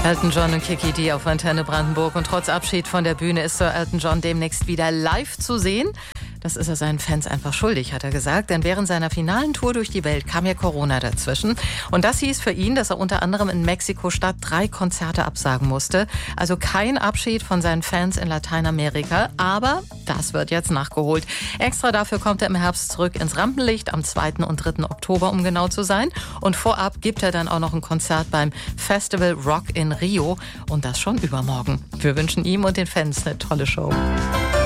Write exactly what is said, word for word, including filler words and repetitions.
Elton John und Kiki Dee auf Antenne Brandenburg. Und trotz Abschied von der Bühne ist Sir Elton John demnächst wieder live zu sehen. Das ist er seinen Fans einfach schuldig, hat er gesagt. Denn während seiner finalen Tour durch die Welt kam ja Corona dazwischen. Und das hieß für ihn, dass er unter anderem in Mexiko-Stadt drei Konzerte absagen musste. Also kein Abschied von seinen Fans in Lateinamerika. Aber das wird jetzt nachgeholt. Extra dafür kommt er im Herbst zurück ins Rampenlicht am zweiten und dritten Oktober, um genau zu sein. Und vorab gibt er dann auch noch ein Konzert beim Festival Rock in Rio. Und das schon übermorgen. Wir wünschen ihm und den Fans eine tolle Show.